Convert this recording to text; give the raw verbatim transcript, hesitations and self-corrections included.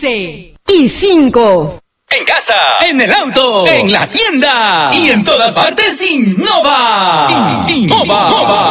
trece y cinco. En casa, en el auto, en la tienda y en todas partes Innova. Innova.